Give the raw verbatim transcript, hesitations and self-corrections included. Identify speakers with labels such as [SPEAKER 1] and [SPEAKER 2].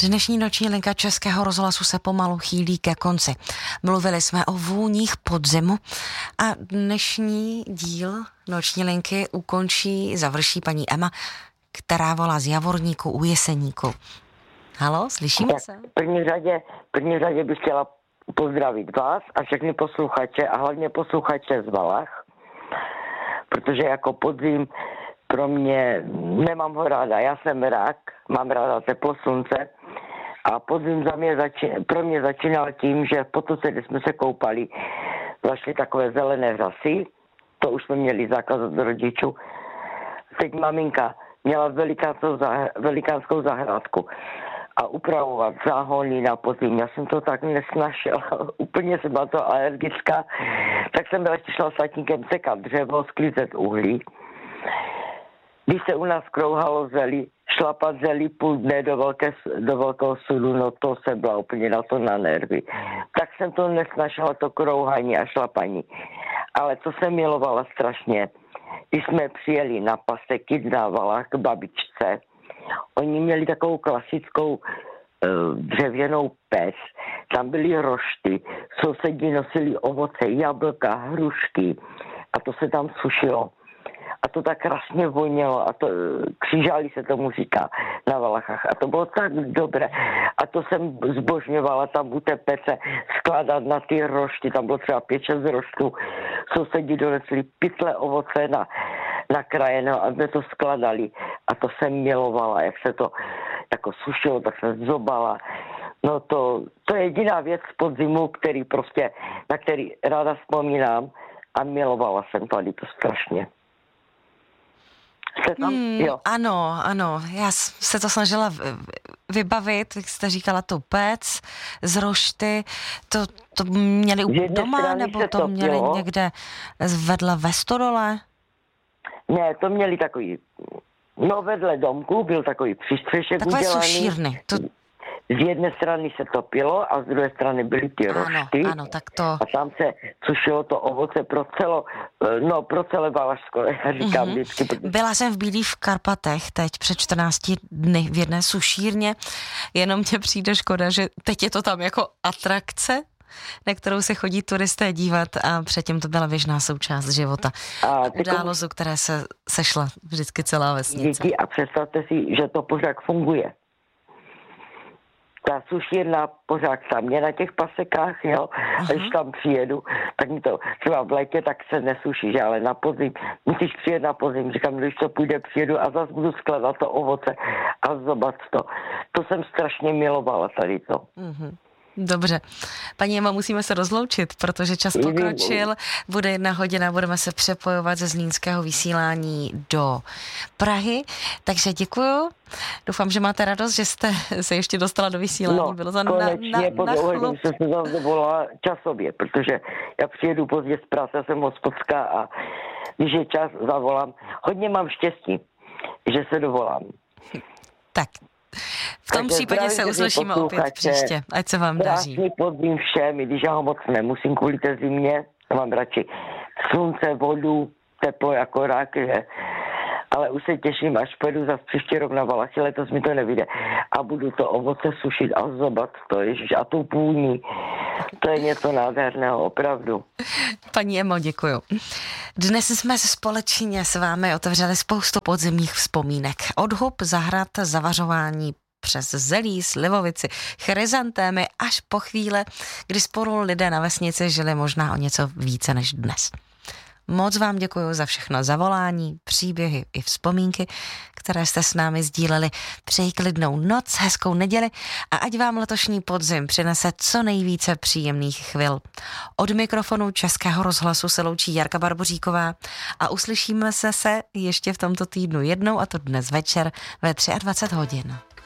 [SPEAKER 1] Dnešní noční linka Českého rozhlasu se pomalu chýlí ke konci. Mluvili jsme o vůních podzimu a dnešní díl noční linky ukončí, završí paní Emma, která volá z Javorníku u Jeseníku. Haló, slyšíme
[SPEAKER 2] tak,
[SPEAKER 1] se?
[SPEAKER 2] V první řadě, v první řadě bych chtěla pozdravit vás a všechny posluchače a hlavně posluchače z Valach, protože jako podzim pro mě, nemám ho ráda, já jsem rak, mám ráda teplo slunce a podzim za mě začín, pro mě začínal tím, že v potoce, kde jsme se koupali, zašly takové zelené řasy, to už jsme měli zákaz od rodičů. Teď maminka měla velikánskou, velikánskou zahrádku a upravovat záhony na podzim. Já jsem to tak nesnašela, úplně jsem byla to alergická, tak jsem radši šla s tatínkem sekat dřevo, sklízet uhlí. Když se u nás krouhalo zelí, šlapat zelí půl dne do, velké, do velkého sudu, no to jsem byla úplně na to na nervy. Tak jsem to nesnašela, to krouhání a šlapaní. Ale to jsem milovala strašně. Když jsme přijeli na paseky na Valách k babičce, oni měli takovou klasickou uh, dřevěnou pec, tam byly rošty, sousedi nosili ovoce, jablka, hrušky a to se tam sušilo. A to tak krásně vonělo a to křížáli se tomu říká na Valachách. A to bylo tak dobré. A to jsem zbožňovala tam u té pece skládat na ty rošty. Tam bylo třeba pět, šest roštů. Sousedi donesli pytle ovoce na, na krajeno a jsme to skladali. A to jsem milovala, jak se to jako sušilo, tak jsem zobala. No to, to je jediná věc z podzimu, který prostě, na který ráda vzpomínám a milovala jsem tady to strašně. Tam,
[SPEAKER 1] hmm,
[SPEAKER 2] jo.
[SPEAKER 1] Ano, ano, já se to snažila vybavit, jak jste říkala, tu pec z rošty, to, to měli u doma, nebo to
[SPEAKER 2] topilo.
[SPEAKER 1] Měli někde vedle ve stodole?
[SPEAKER 2] Ne, to měli takový, no vedle domku byl takový přístřešek
[SPEAKER 1] takové
[SPEAKER 2] udělaný.
[SPEAKER 1] Takové sušírny. To...
[SPEAKER 2] Z jedné strany se topilo a z druhé strany byly ty
[SPEAKER 1] ano,
[SPEAKER 2] rošty.
[SPEAKER 1] Ano, tak to...
[SPEAKER 2] A tam se sušilo to ovoce pro celo, no pro celé Valašsko, já říkám mm-hmm. vždycky. Protože...
[SPEAKER 1] Byla jsem v Bílých v Karpatech teď před čtrnácti dny v jedné sušírně, jenom mě přijde škoda, že teď je to tam jako atrakce, na kterou se chodí turisté dívat a předtím to byla běžná součást života. A událost, u které se sešla vždycky celá vesnice.
[SPEAKER 2] Díky a představte si, že to pořád funguje. Ta sušírna pořád tam je na těch pasekách, jo, a když tam přijedu, tak mi to třeba v létě tak se nesuší, že, ale na podzim, musíš přijet na podzim, říkám, když to půjde, přijedu a zase budu skladat to ovoce a zobat to. To jsem strašně milovala tady to.
[SPEAKER 1] Mm-hmm. Dobře. Paní Ema, musíme se rozloučit, protože čas pokročil. Bude jedna hodina, budeme se přepojovat ze zlínského vysílání do Prahy. Takže děkuju. Doufám, že máte radost, že jste se ještě dostala do vysílání.
[SPEAKER 2] No,
[SPEAKER 1] Bylo za
[SPEAKER 2] konečně,
[SPEAKER 1] na, na,
[SPEAKER 2] po
[SPEAKER 1] na
[SPEAKER 2] dlouhé době jsem se zase volala časově, protože já přijedu pozdě z práce, já jsem hospodská a když je čas, zavolám. Hodně mám štěstí, že se dovolám.
[SPEAKER 1] Tak. V tom Takže případě se uslyšíme opět příště. Ať se vám daří.
[SPEAKER 2] Krásný podzim všem, i když já ho moc nemusím kvůli té zimě. Já mám radši slunce, vodu, teplo jako rak, že? Ale už se těším, až pojedu zase příští rok na Valachy, letos mi to nevyjde. A budu to ovoce sušit a zobat to, ježiš, a tu půní. To je něco nádherného, opravdu.
[SPEAKER 1] Paní Emo, děkuju. Dnes jsme společně s vámi otevřeli spoustu podzimních vzpomínek. Od hub, zahrad, zavařování přes zelí, slivovici, chryzantémy až po chvíle, kdy spolu lidé na vesnici žili možná o něco více než dnes. Moc vám děkuji za všechno zavolání, příběhy i vzpomínky, které jste s námi sdíleli. Přeji klidnou noc, hezkou neděli a ať vám letošní podzim přinese co nejvíce příjemných chvil. Od mikrofonu Českého rozhlasu se loučí Jarka Barboříková a uslyšíme se se ještě v tomto týdnu jednou, a to dnes večer ve dvacet tři hodin.